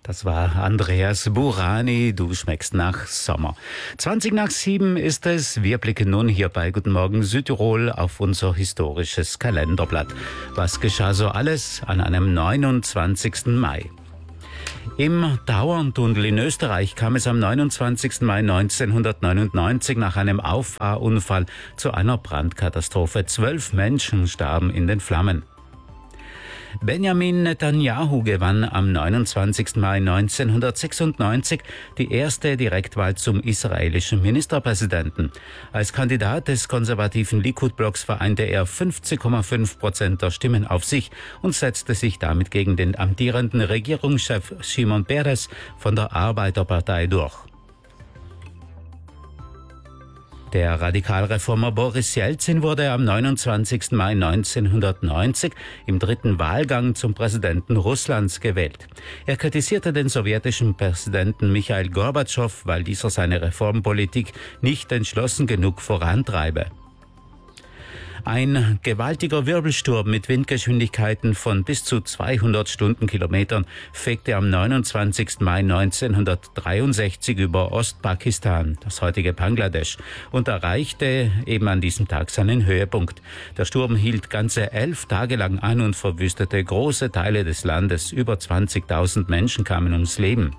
Das war Andreas Burani, du schmeckst nach Sommer. 7:20 ist es. Wir blicken nun hier bei Guten Morgen Südtirol auf unser historisches Kalenderblatt. Was geschah so alles an einem 29. Mai? Im Tauerntunnel in Österreich kam es am 29. Mai 1999 nach einem Auffahrunfall zu einer Brandkatastrophe. 12 Menschen starben in den Flammen. Benjamin Netanyahu gewann am 29. Mai 1996 die erste Direktwahl zum israelischen Ministerpräsidenten. Als Kandidat des konservativen Likud-Blocks vereinte er 50,5% der Stimmen auf sich und setzte sich damit gegen den amtierenden Regierungschef Shimon Peres von der Arbeiterpartei durch. Der Radikalreformer Boris Jelzin wurde am 29. Mai 1990 im dritten Wahlgang zum Präsidenten Russlands gewählt. Er kritisierte den sowjetischen Präsidenten Michail Gorbatschow, weil dieser seine Reformpolitik nicht entschlossen genug vorantreibe. Ein gewaltiger Wirbelsturm mit Windgeschwindigkeiten von bis zu 200 Stundenkilometern fegte am 29. Mai 1963 über Ostpakistan, das heutige Bangladesch, und erreichte eben an diesem Tag seinen Höhepunkt. Der Sturm hielt ganze 11 Tage lang an und verwüstete große Teile des Landes. Über 20.000 Menschen kamen ums Leben.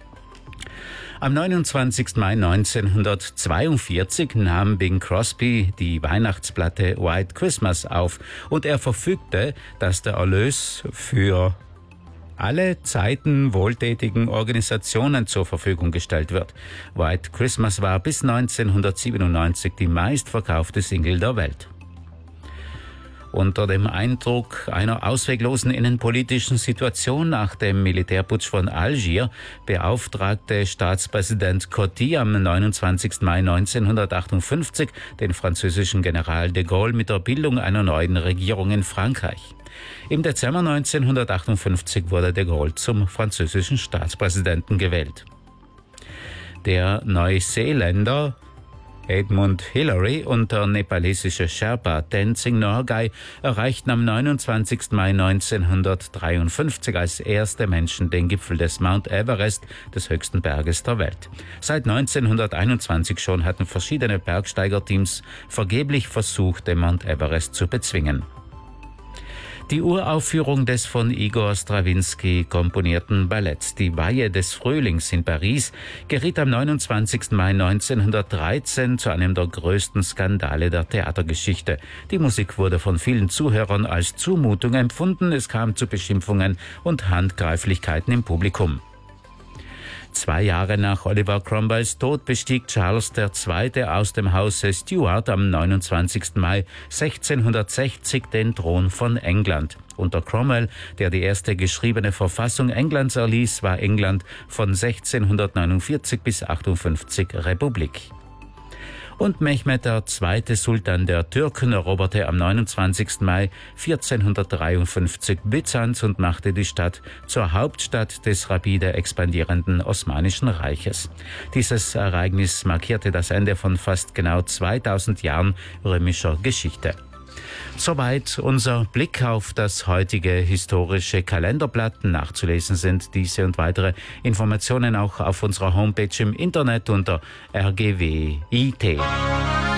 Am 29. Mai 1942 nahm Bing Crosby die Weihnachtsplatte White Christmas auf und er verfügte, dass der Erlös für alle Zeiten wohltätigen Organisationen zur Verfügung gestellt wird. White Christmas war bis 1997 die meistverkaufte Single der Welt. Unter dem Eindruck einer ausweglosen innenpolitischen Situation nach dem Militärputsch von Algier beauftragte Staatspräsident Coty am 29. Mai 1958 den französischen General de Gaulle mit der Bildung einer neuen Regierung in Frankreich. Im Dezember 1958 wurde de Gaulle zum französischen Staatspräsidenten gewählt. Der Neuseeländer Edmund Hillary und der nepalesische Sherpa Tenzing Norgay erreichten am 29. Mai 1953 als erste Menschen den Gipfel des Mount Everest, des höchsten Berges der Welt. Seit 1921 schon hatten verschiedene Bergsteigerteams vergeblich versucht, den Mount Everest zu bezwingen. Die Uraufführung des von Igor Strawinski komponierten Balletts Die Weihe des Frühlings in Paris geriet am 29. Mai 1913 zu einem der größten Skandale der Theatergeschichte. Die Musik wurde von vielen Zuhörern als Zumutung empfunden, es kam zu Beschimpfungen und Handgreiflichkeiten im Publikum. 2 Jahre nach Oliver Cromwells Tod bestieg Charles II. Aus dem Hause Stuart am 29. Mai 1660 den Thron von England. Unter Cromwell, der die erste geschriebene Verfassung Englands erließ, war England von 1649 bis 58 Republik. Und Mehmed II., Sultan der Türken, eroberte am 29. Mai 1453 Byzanz und machte die Stadt zur Hauptstadt des rapide expandierenden Osmanischen Reiches. Dieses Ereignis markierte das Ende von fast genau 2000 Jahren römischer Geschichte. Soweit unser Blick auf das heutige historische Kalenderblatt. Nachzulesen sind diese und weitere Informationen auch auf unserer Homepage im Internet unter rgw.it.